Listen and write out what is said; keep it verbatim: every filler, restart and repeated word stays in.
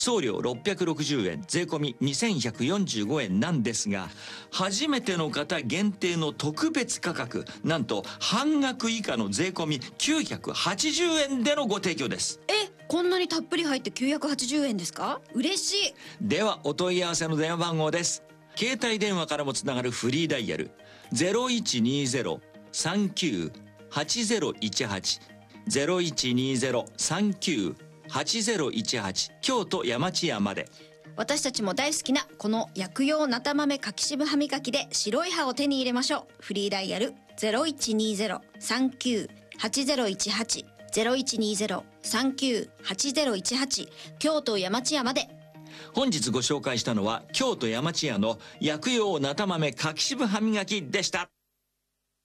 送料ろっぴゃくろくじゅうえん、税込みにせんひゃくよんじゅうごえんなんですが、初めての方限定の特別価格、なんと半額以下の税込みきゅうひゃくはちじゅうえんでのご提供です。 え、こんなにたっぷり入ってきゅうひゃくはちじゅうえんですか？嬉しい。 ではお問い合わせの電話番号です。携帯電話からもつながるフリーダイヤル ゼロいちにゼロ さんきゅう はちゼロいちはち ゼロいちにゼロ さんきゅう はちゼロいちはち、京都山千屋まで。 私たちも大好きなこの薬用なた豆かきしぶ歯磨きで白い歯を手に入れましょう。フリーダイヤル ゼロいちにゼロ さんきゅう はちゼロいちはち ゼロいちにゼロ さんきゅう はちゼロいちはち、京都山千屋まで。 本日ご紹介したのは京都山千屋の薬用なた豆かきしぶ歯磨きでした。